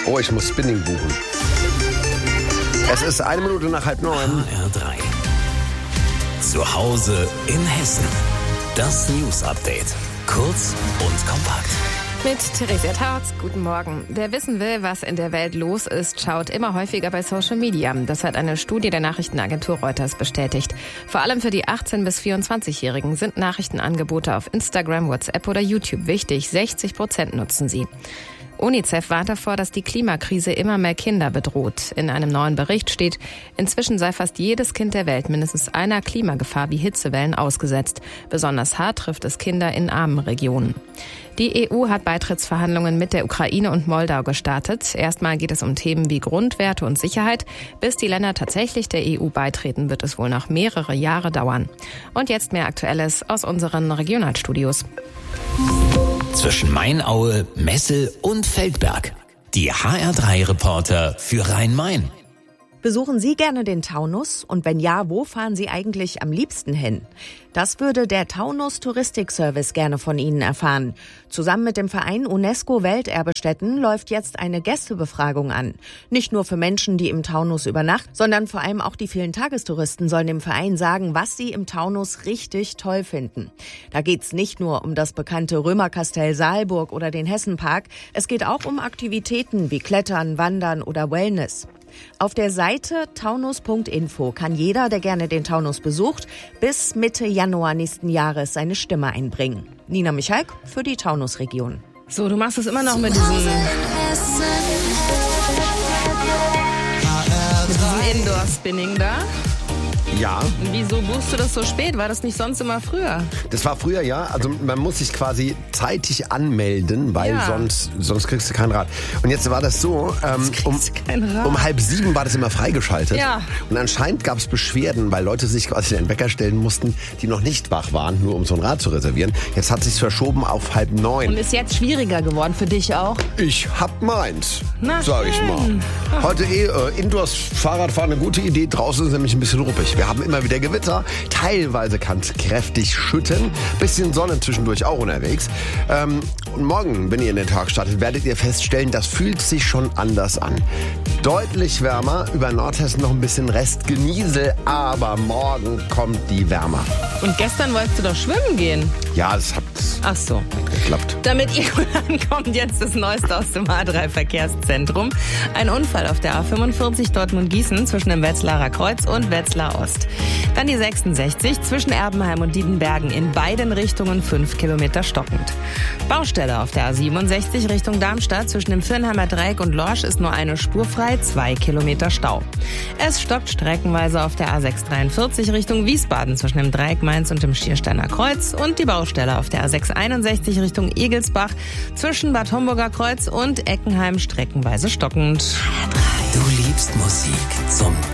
Oh, ich muss Spinning buchen. Es ist 1 Minute nach 8:30. HR3. Zu Hause in Hessen. Das News-Update. Kurz und kompakt. Mit Theresia Tautz, guten Morgen. Wer wissen will, was in der Welt los ist, schaut immer häufiger bei Social Media. Das hat eine Studie der Nachrichtenagentur Reuters bestätigt. Vor allem für die 18- bis 24-Jährigen sind Nachrichtenangebote auf Instagram, WhatsApp oder YouTube wichtig. 60% nutzen sie. UNICEF warnt davor, dass die Klimakrise immer mehr Kinder bedroht. In einem neuen Bericht steht, inzwischen sei fast jedes Kind der Welt mindestens einer Klimagefahr wie Hitzewellen ausgesetzt. Besonders hart trifft es Kinder in armen Regionen. Die EU hat Beitrittsverhandlungen mit der Ukraine und Moldau gestartet. Erstmal geht es um Themen wie Grundwerte und Sicherheit. Bis die Länder tatsächlich der EU beitreten, wird es wohl noch mehrere Jahre dauern. Und jetzt mehr Aktuelles aus unseren Regionalstudios. Zwischen Mainaue, Messel und Feldberg. Die HR3-Reporter für Rhein-Main. Besuchen Sie gerne den Taunus? Und wenn ja, wo fahren Sie eigentlich am liebsten hin? Das würde der Taunus Touristikservice gerne von Ihnen erfahren. Zusammen mit dem Verein UNESCO Welterbestätten läuft jetzt eine Gästebefragung an. Nicht nur für Menschen, die im Taunus übernachten, sondern vor allem auch die vielen Tagestouristen sollen dem Verein sagen, was sie im Taunus richtig toll finden. Da geht's nicht nur um das bekannte Römerkastell Saalburg oder den Hessenpark. Es geht auch um Aktivitäten wie Klettern, Wandern oder Wellness. Auf der Seite taunus.info kann jeder, der gerne den Taunus besucht, bis Mitte Januar nächsten Jahres seine Stimme einbringen. Nina Michalk für die Taunusregion. So, du machst es immer noch mit diesem Indoor-Spinning da? Ja. Und wieso buchst du das so spät? War das nicht sonst immer früher? Das war früher, ja. Also man muss sich quasi zeitig anmelden, weil sonst kriegst du keinen Rat. Und jetzt war das so, um 6:30 war das immer freigeschaltet. Ja. Und anscheinend gab es Beschwerden, weil Leute sich quasi den Wecker stellen mussten, die noch nicht wach waren, nur um so ein Rad zu reservieren. Jetzt hat sich's verschoben auf 8:30. Und ist jetzt schwieriger geworden für dich auch? Ich hab meins, Na sag ich schön. mal. Heute Indoors Fahrradfahren eine gute Idee. Draußen ist nämlich ein bisschen ruppig. Wir haben immer wieder Gewitter. Teilweise kann es kräftig schütten. Bisschen Sonne zwischendurch auch unterwegs. Und morgen, wenn ihr in den Tag startet, werdet ihr feststellen, das fühlt sich schon anders an. Deutlich wärmer. Über Nordhessen noch ein bisschen Restgeniesel. Aber morgen kommt die Wärmer. Und gestern wolltest du doch schwimmen gehen. Ja, es hat Ach so. geklappt. Damit ihr ankommt, jetzt das Neueste aus dem A3-Verkehrszentrum. Ein Unfall auf der A45 Dortmund-Gießen zwischen dem Wetzlarer Kreuz und Wetzlar Ost. Dann die 66 zwischen Erbenheim und Diedenbergen in beiden Richtungen 5 Kilometer stockend. Baustelle auf der A67 Richtung Darmstadt zwischen dem Firnheimer Dreieck und Lorsch ist nur eine Spur frei, 2 Kilometer Stau. Es stockt streckenweise auf der A643 Richtung Wiesbaden zwischen dem Dreieck Mainz und dem Schiersteiner Kreuz und die Baustelle auf der A661 Richtung Egelsbach zwischen Bad Homburger Kreuz und Eckenheim streckenweise stockend. Du liebst Musik zum